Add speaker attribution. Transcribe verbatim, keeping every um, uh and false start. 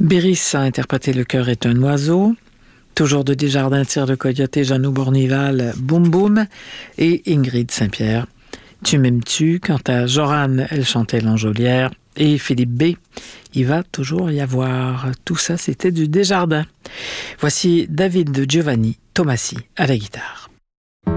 Speaker 1: Béris a interprété Le cœur est un oiseau. Toujours de Desjardins, Tir de Coyote, Jeannot Bournival, Boum Boum. Et Ingrid Saint-Pierre, Tu m'aimes-tu? Quant à Jorane, elle chantait L'Enjolière. Et Philippe B, Il va toujours y avoir. Tout ça, c'était du Desjardins. Voici David Giovanni Tomassi à la guitare.